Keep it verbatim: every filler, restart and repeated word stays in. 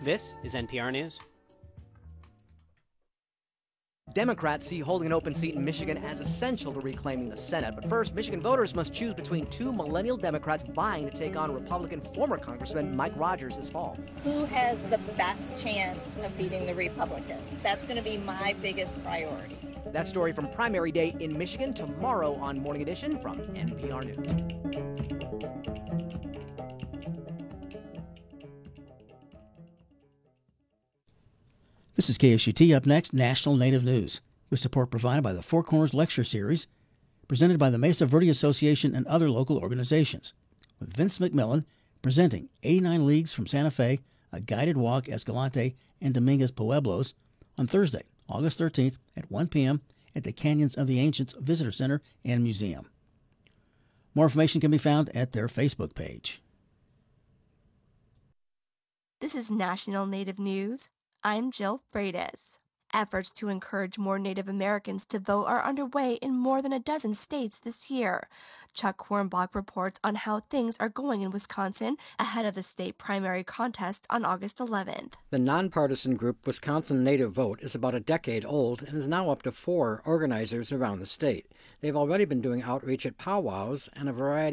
This is N P R News. Democrats see holding an open seat in Michigan as essential to reclaiming the Senate. But first, Michigan voters must choose between two millennial Democrats vying to take on Republican former Congressman Mike Rogers this fall. Who has the best chance of beating the Republican? That's going to be my biggest priority. That story from primary day in Michigan tomorrow on Morning Edition from N P R News. This is K S U T. Up next, National Native News, with support provided by the Four Corners Lecture Series, presented by the Mesa Verde Association and other local organizations, with Vince McMillan presenting eighty-nine Leagues from Santa Fe, a guided walk Escalante and Dominguez Pueblos on Thursday, August thirteenth at one p.m. at the Canyons of the Ancients Visitor Center and Museum. More information can be found at their Facebook page. This is National Native News. I'm Jill Freitas. Efforts to encourage more Native Americans to vote are underway in more than a dozen states this year. Chuck Hornbach reports on how things are going in Wisconsin ahead of the state primary contest on August eleventh. The nonpartisan group Wisconsin Native Vote is about a decade old and is now up to four organizers around the state. They've already been doing outreach at powwows and a variety